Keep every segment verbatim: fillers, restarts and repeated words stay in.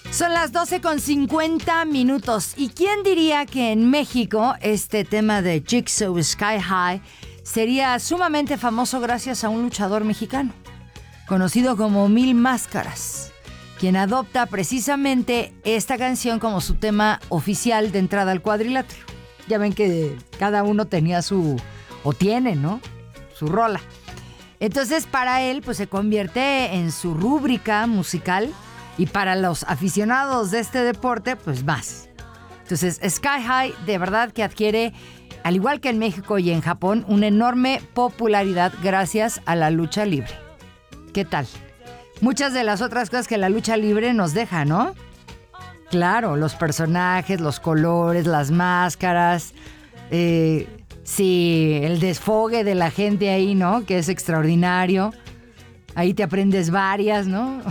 Son las doce con cincuenta minutos. ¿Y quién diría que en México este tema de Jigsaw Sky High sería sumamente famoso gracias a un luchador mexicano, conocido como Mil Máscaras, quien adopta precisamente esta canción como su tema oficial de entrada al cuadrilátero? Ya ven que cada uno tenía su, o tiene, ¿no?, su rola. Entonces para él pues se convierte en su rúbrica musical, y para los aficionados de este deporte pues más. Entonces Sky High de verdad que adquiere, al igual que en México y en Japón, una enorme popularidad gracias a la lucha libre. ¿Qué tal? Muchas de las otras cosas que la lucha libre nos deja, ¿no? Claro, los personajes, los colores, las máscaras, eh, sí, el desfogue de la gente ahí, ¿no?, que es extraordinario. Ahí te aprendes varias, ¿no?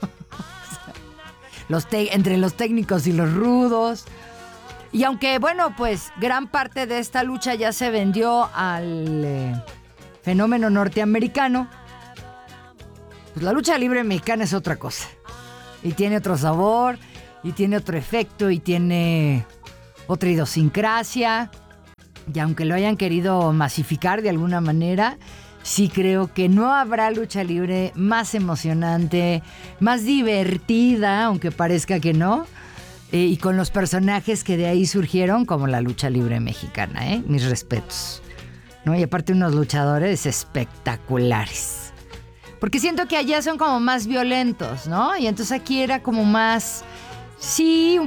Los te- entre los técnicos y los rudos. Y aunque, bueno, pues gran parte de esta lucha ya se vendió al eh, fenómeno norteamericano, pues la lucha libre mexicana es otra cosa. Y tiene otro sabor, y tiene otro efecto, y tiene otra idiosincrasia. Y aunque lo hayan querido masificar de alguna manera, sí creo que no habrá lucha libre más emocionante, más divertida, aunque parezca que no, eh, y con los personajes que de ahí surgieron, como la lucha libre mexicana, ¿eh? Mis respetos, ¿no? Y aparte unos luchadores espectaculares. Porque siento que allá son como más violentos, ¿no? Y entonces aquí era como más, sí, un